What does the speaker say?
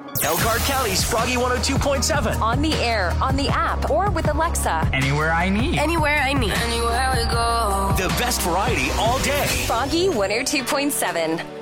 Elkhart County's Froggy 102.7. On the air, on the app, or with Alexa. Anywhere I need. Anywhere I need. Anywhere we go. The best variety all day. Froggy 102.7.